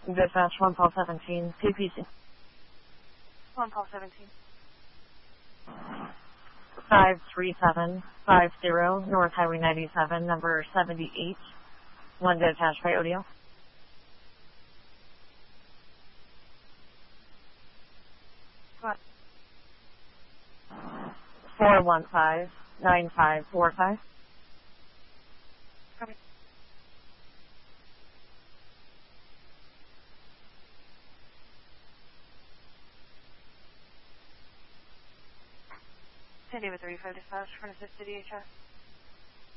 Dispatch 11217, PPC. 11217. 53750, North Highway 97, number 78. One detached by Odeo. What? 415-9545. Copy. San David 35 dispatch, front assist to DHS.